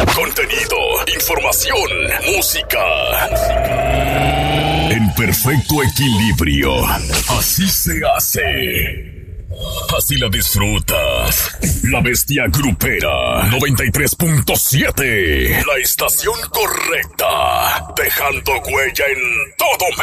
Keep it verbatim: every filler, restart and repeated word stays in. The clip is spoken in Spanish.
Contenido, información, música. En perfecto equilibrio. Así se hace. Así la disfrutas. La Bestia Grupera noventa y tres punto siete. La estación correcta. Dejando huella en todo México.